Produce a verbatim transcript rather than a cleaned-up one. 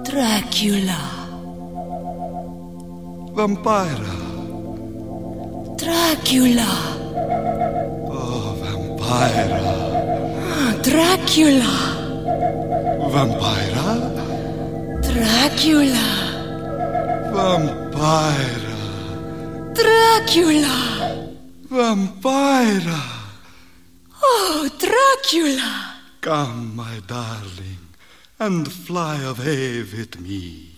Dracula. Vampira. Dracula. Oh, Vampira. Ah, Dracula. Vampira? Dracula. Vampira. Dracula. Vampira. Oh, Dracula. Come, my darling, and fly away with me.